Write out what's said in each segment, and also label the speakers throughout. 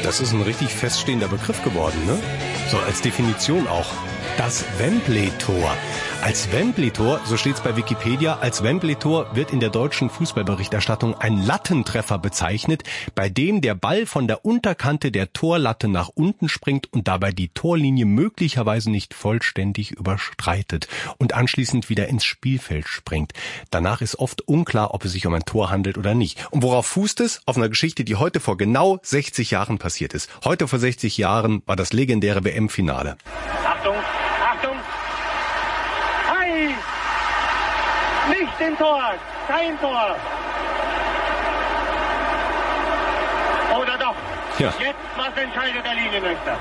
Speaker 1: Das ist ein richtig feststehender Begriff geworden, ne? So als Definition auch. Das Wembley-Tor. Als Wembley-Tor, so steht's bei Wikipedia, als Wembley-Tor wird in der deutschen Fußballberichterstattung ein Lattentreffer bezeichnet, bei dem der Ball von der Unterkante der Torlatte nach unten springt und dabei die Torlinie möglicherweise nicht vollständig überstreitet und anschließend wieder ins Spielfeld springt. Danach ist oft unklar, ob es sich um ein Tor handelt oder nicht. Und worauf fußt es? Auf einer Geschichte, die heute vor genau 60 Jahren passiert ist. Heute vor 60 Jahren war das legendäre WM-Finale.
Speaker 2: Achtung! Achtung! Hi! Nicht im Tor! Kein Tor! Oder doch?
Speaker 1: Ja.
Speaker 2: Jetzt, was entscheidet der Linienrichter?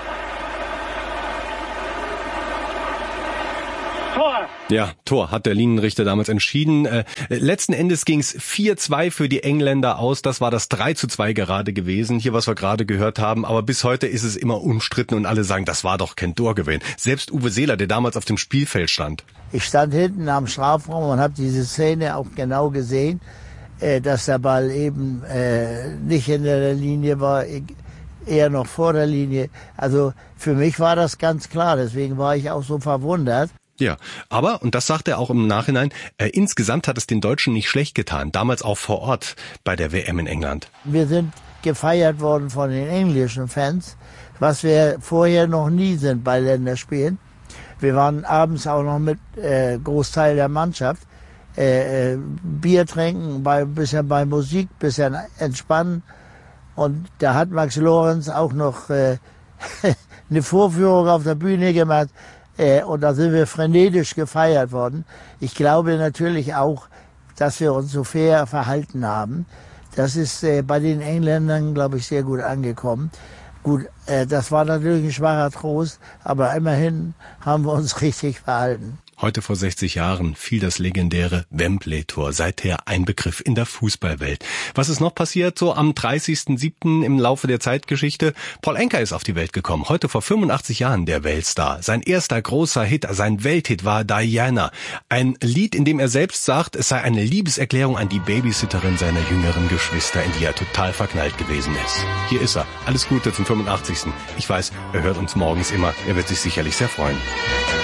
Speaker 2: Tor!
Speaker 1: Ja, Tor hat der Linienrichter damals entschieden. Letzten Endes ging es 4-2 für die Engländer aus. Das war das 3-2 gerade gewesen. Hier, was wir gerade gehört haben. Aber bis heute ist es immer umstritten und alle sagen, das war doch kein Tor gewesen. Selbst Uwe Seeler, der damals auf dem Spielfeld stand.
Speaker 3: Ich stand hinten am Strafraum und habe diese Szene auch genau gesehen, dass der Ball eben nicht hinter der Linie war, eher noch vor der Linie. Also für mich war das ganz klar. Deswegen war ich auch so verwundert.
Speaker 1: Ja, aber, und das sagt er auch im Nachhinein, insgesamt hat es den Deutschen nicht schlecht getan, damals auch vor Ort bei der WM in England.
Speaker 3: Wir sind gefeiert worden von den englischen Fans, was wir vorher noch nie sind bei Länderspielen. Wir waren abends auch noch mit Großteil der Mannschaft, Bier trinken, bisschen bei Musik, bisschen entspannen. Und da hat Max Lorenz auch noch eine Vorführung auf der Bühne gemacht. Und da sind wir frenetisch gefeiert worden. Ich glaube natürlich auch, dass wir uns so fair verhalten haben. Das ist bei den Engländern, glaube ich, sehr gut angekommen. Gut, das war natürlich ein schwacher Trost, aber immerhin haben wir uns richtig verhalten.
Speaker 1: Heute vor 60 Jahren fiel das legendäre Wembley-Tor, seither ein Begriff in der Fußballwelt. Was ist noch passiert so am 30.07. im Laufe der Zeitgeschichte? Paul Anka ist auf die Welt gekommen, heute vor 85 Jahren der Weltstar. Sein erster großer Hit, sein Welthit war Diana. Ein Lied, in dem er selbst sagt, es sei eine Liebeserklärung an die Babysitterin seiner jüngeren Geschwister, in die er total verknallt gewesen ist. Hier ist er. Alles Gute zum 85. Ich weiß, er hört uns morgens immer. Er wird sich sicherlich sehr freuen.